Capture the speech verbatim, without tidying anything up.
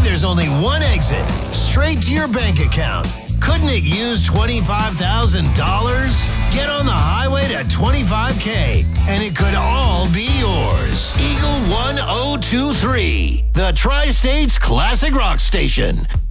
there's only one exit, straight to your bank account. Couldn't it use twenty-five thousand dollars? Get on the highway to twenty-five K, and it could all be yours. Eagle one oh two three, the Tri-States Classic Rock Station.